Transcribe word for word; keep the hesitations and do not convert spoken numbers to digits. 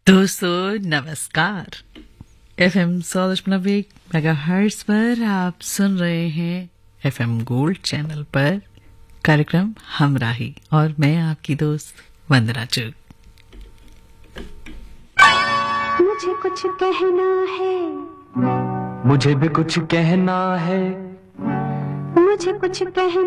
दोस्तों नमस्कार। F M सौ दशमलव एक मेगा हर्ट्ज पर आप सुन रहे हैं एफ एम गोल्ड चैनल पर कार्यक्रम हमराही और मैं आपकी दोस्त वंदना चुग। मुझे कुछ कहना है, मुझे भी कुछ कहना है, मुझे कुछ कहना